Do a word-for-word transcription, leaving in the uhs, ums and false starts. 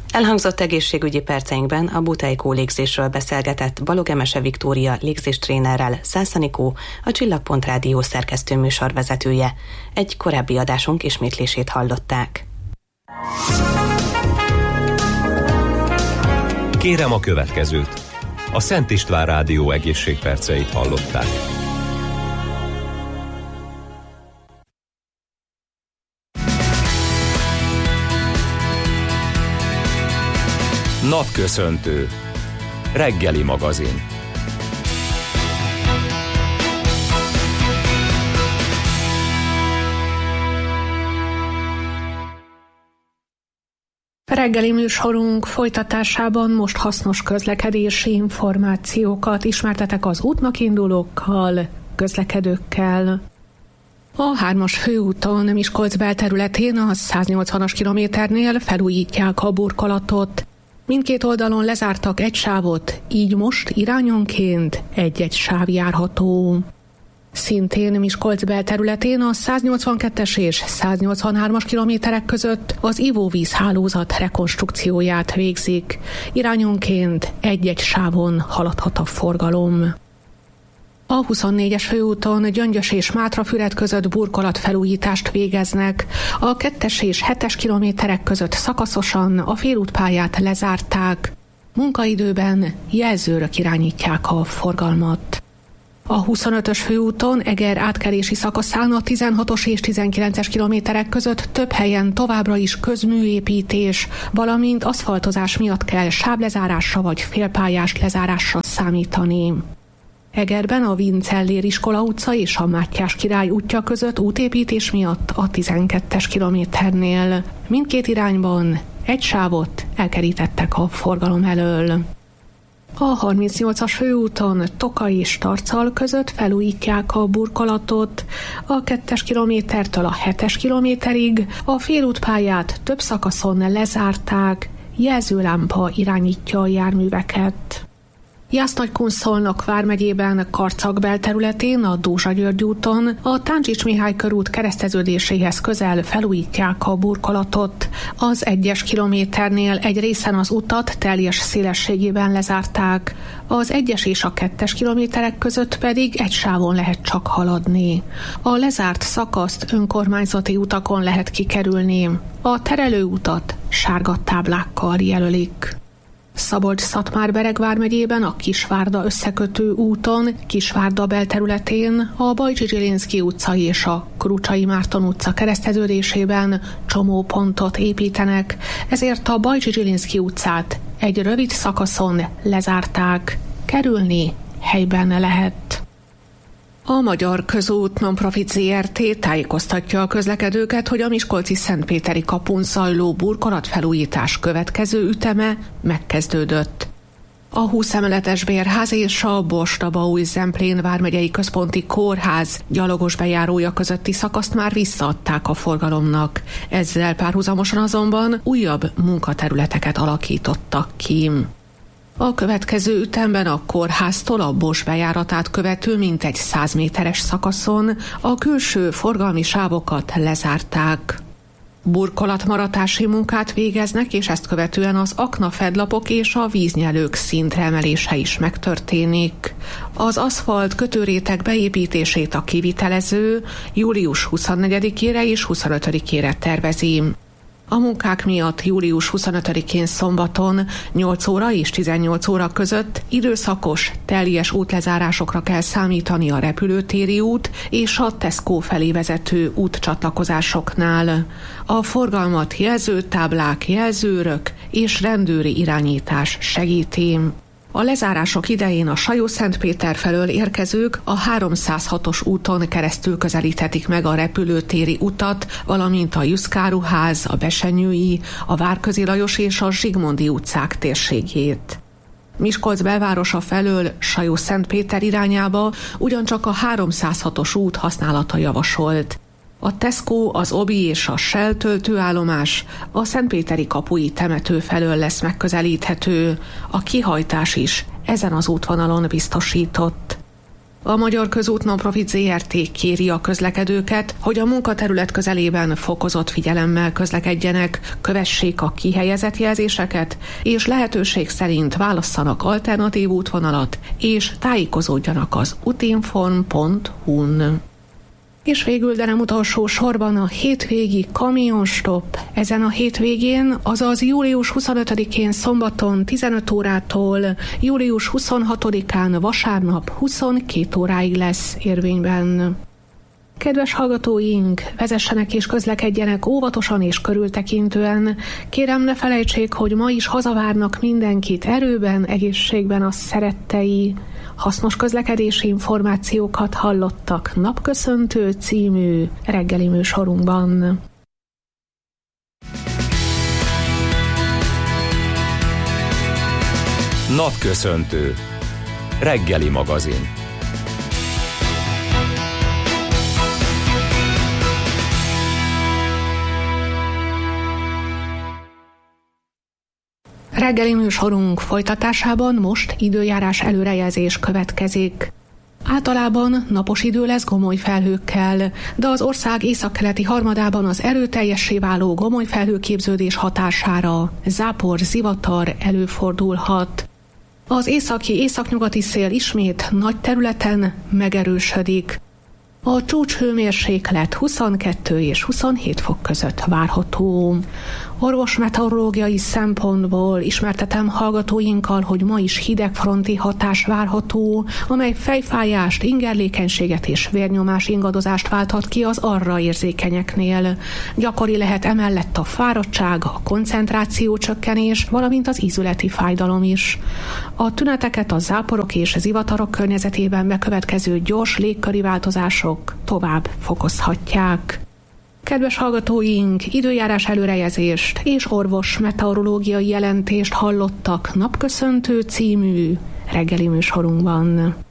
Elhangzott egészségügyi perceinkben a Butejko légzésről beszélgetett Balog Emese Viktória légzéstrénerrel Szász Anikó, a Csillagpont Rádió szerkesztő műsorvezetője. Egy korábbi adásunk ismétlését hallották. Kérem a következőt. A Szent István Rádió egészségperceit hallották. Napköszöntő. Reggeli magazin. Reggeli műsorunk folytatásában most hasznos közlekedési információkat ismertetek az útnak indulókkal, közlekedőkkel. A hármas főúton Miskolc belterületén a száznyolcvanas kilométernél felújítják a burkolatot. Mindkét oldalon lezártak egy sávot, így most irányonként egy-egy sáv járható. Szintén Miskolc belterületén a száznyolcvankettes és száznyolcvanhármas kilométerek között az ivóvízhálózat rekonstrukcióját végzik. Irányonként egy-egy sávon haladhat a forgalom. A huszonnégyes főúton Gyöngyös és Mátrafüred között burkolatfelújítást végeznek. A kettes és hetes kilométerek között szakaszosan a félútpályát lezárták. Munkaidőben jelzőrök irányítják a forgalmat. A huszonötös főúton Eger átkelési szakaszán a tizenhatos és tizenkilences kilométerek között több helyen továbbra is közműépítés, valamint aszfaltozás miatt kell sávlezárásra vagy félpályás lezárásra számítani. Egerben a Vincellér Iskola utca és a Mátyás Király útja között útépítés miatt a tizenkettes kilométernél. Mindkét irányban egy sávot elkerítettek a forgalom elől. A harmincnyolcas főúton Tokaj és Tarcal között felújítják a burkolatot. A kettes kilométertől a hetes kilométerig a félútpályát több szakaszon lezárták, jelzőlámpa irányítja a járműveket. Jász-Nagykun-Szolnok vármegyében Karcag belterületén a Dózsa-György úton a Táncsics Mihály körút kereszteződéséhez közel felújítják a burkolatot. Az egyes kilométernél egy részen az utat teljes szélességében lezárták, az egyes és a kettes kilométerek között pedig egy sávon lehet csak haladni. A lezárt szakaszt önkormányzati utakon lehet kikerülni, a terelőutat sárga táblákkal jelölik. Szabolcs-Szatmár-Bereg vármegyében a Kisvárda összekötő úton, Kisvárda belterületén, a Bajcsy-Zsilinszky utca és a Krucsai Márton utca kereszteződésében csomópontot építenek, ezért a Bajcsy-Zsilinszky utcát egy rövid szakaszon lezárták, kerülni helyben lehet. A Magyar Közút Nonprofit zé er té tájékoztatja a közlekedőket, hogy a miskolci Szentpéteri kapun zajló burkolatfelújítás következő üteme megkezdődött. A húsz emeletes bérház és a Borstabaúj-Zemplén vármegyei központi kórház gyalogos bejárója közötti szakaszt már visszaadták a forgalomnak. Ezzel párhuzamosan azonban újabb munkaterületeket alakítottak ki. A következő ütemben a kórháztól a Bos bejáratát követő mintegy száz méteres szakaszon a külső forgalmi sávokat lezárták. Burkolatmaratási munkát végeznek, és ezt követően az aknafedlapok és a víznyelők szintre emelése is megtörténik. Az aszfalt kötőréteg beépítését a kivitelező július huszonnegyedikére és huszonötödikére tervezi. A munkák miatt július huszonötödikén szombaton nyolc óra és tizennyolc óra között időszakos, teljes útlezárásokra kell számítani a repülőtéri út és a Tesco felé vezető útcsatlakozásoknál. A forgalmat jelzőtáblák, jelzőrök és rendőri irányítás segíti. A lezárások idején a Sajó-Szentpéter felől érkezők a háromszázhatos úton keresztül közelíthetik meg a repülőtéri utat, valamint a Juszkáruház, a Besenyői, a Várközi Lajos és a Zsigmondy utcák térségét. Miskolc belvárosa felől Sajó-Szentpéter irányába ugyancsak a háromszázhatos út használata javasolt. A Tesco, az Obi és a Shell töltőállomás a Szentpéteri kapui temető felől lesz megközelíthető, a kihajtás is ezen az útvonalon biztosított. A Magyar Közút Non-Profit zé er té kéri a közlekedőket, hogy a munkaterület közelében fokozott figyelemmel közlekedjenek, kövessék a kihelyezett jelzéseket, és lehetőség szerint válasszanak alternatív útvonalat, és tájékozódjanak az utinform pont hu-n. És végül, de nem utolsó sorban a hétvégi kamionstop. Ezen a hétvégén, azaz július huszonötödikén szombaton tizenöt órától, július huszonhatodikán vasárnap huszonkét óráig lesz érvényben. Kedves hallgatóink, vezessenek és közlekedjenek óvatosan és körültekintően. Kérem, ne felejtsék, hogy ma is hazavárnak mindenkit erőben, egészségben a szerettei. Hasznos közlekedési információkat hallottak Napköszöntő című reggeli műsorunkban. Napköszöntő. Reggeli magazin. Reggeli műsorunk folytatásában most időjárás előrejelzés következik. Általában napos idő lesz gomoly felhőkkel, de az ország északkeleti harmadában az erőteljessé váló gomoly felhőképződés hatására zápor, zivatar előfordulhat. Az északi északnyugati szél ismét nagy területen megerősödik. A csúcshőmérséklet huszonkettő és huszonhét fok között várható. Orvosmeteorológiai szempontból ismertetem hallgatóinkkal, hogy ma is hidegfronti hatás várható, amely fejfájást, ingerlékenységet és vérnyomás ingadozást válthat ki az arra érzékenyeknél. Gyakori lehet emellett a fáradtság, a koncentráció csökkenés, valamint az ízületi fájdalom is. A tüneteket a záporok és zivatarok környezetében bekövetkező gyors légköri változások tovább fokozhatják. Kedves hallgatóink, időjárás előrejelzést és orvos meteorológiai jelentést hallottak Napköszöntő című reggeli műsorunkban.